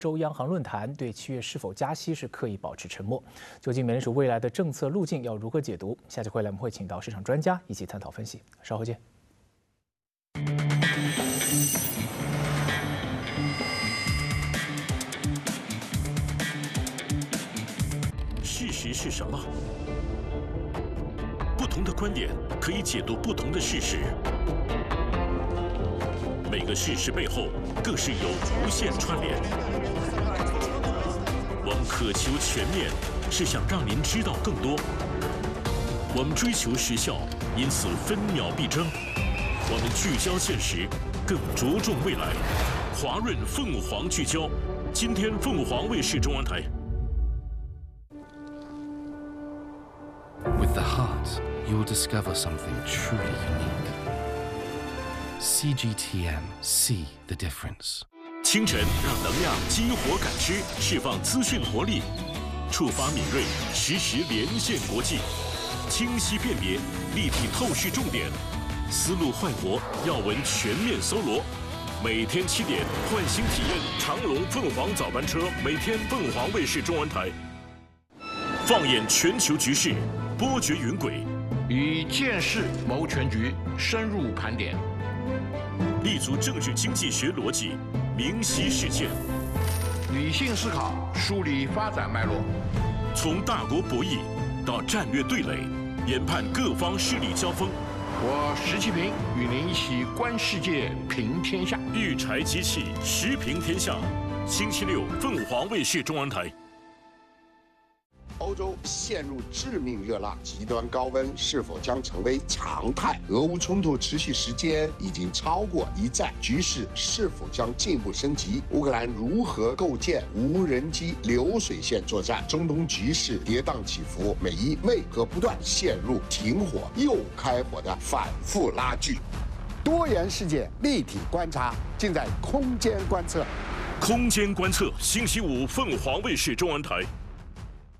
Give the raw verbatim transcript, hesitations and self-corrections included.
洲央行论坛对七月是否加息是刻意保持沉默。究竟美联储未来的政策路径要如何解读？下期回来我们会请到市场专家一起探讨分析。稍后见。 事实是什么？不同的观点可以解读不同的事实。每个事实背后更是有无限串联。我们渴求全面，是想让您知道更多。我们追求时效，因此分秒必争。我们聚焦现实，更着重未来。华润凤凰聚焦，今天凤凰卫视中文台。 With the heart, you'll discover something truly unique. C G T M, see the difference. 清晨让能量激活感知，释放资讯活力，触发敏锐，实时连线国际，清晰辨别，立体透视重点，思路焕活，要闻全面搜罗。每天七点，唤醒体验长荣凤凰早班车，每天凤凰卫视中文台。放眼全球局势，波谲云诡， 以见识谋全局，深入盘点。 立足政治经济学逻辑，明晰事件， 理性思考，梳理发展脉络。 从大国博弈到战略对垒，研判各方势力交锋。 我石其平与您一起观世界，评天下。 育才机器，时评天下。星期六，凤凰卫视中文台。 欧洲陷入致命热浪，极端高温是否将成为常态？俄乌冲突持续时间已经超过一战，局势是否将进一步升级？乌克兰如何构建无人机流水线作战？中东局势跌宕起伏，美伊为何不断陷入停火又开火的反复拉锯？多元世界立体观察，尽在空间观测。 空间观测，星期五凤凰卫视中文台。